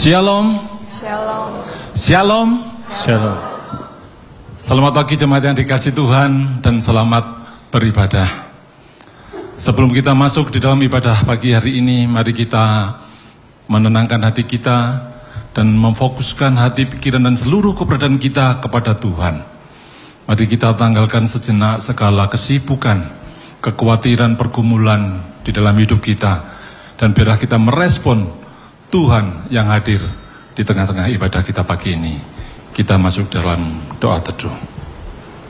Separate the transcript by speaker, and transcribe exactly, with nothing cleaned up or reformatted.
Speaker 1: Shalom.
Speaker 2: Shalom.
Speaker 1: Shalom.
Speaker 3: Shalom.
Speaker 1: Selamat pagi jemaat yang dikasihi Tuhan dan selamat beribadah. Sebelum kita masuk di dalam ibadah pagi hari ini, mari kita menenangkan hati kita dan memfokuskan hati, pikiran dan seluruh keberadaan kita kepada Tuhan. Mari kita tanggalkan sejenak segala kesibukan, kekhawatiran, pergumulan di dalam hidup kita, dan biarlah kita merespon Tuhan yang hadir di tengah-tengah ibadah kita pagi ini. Kita masuk dalam doa teduh.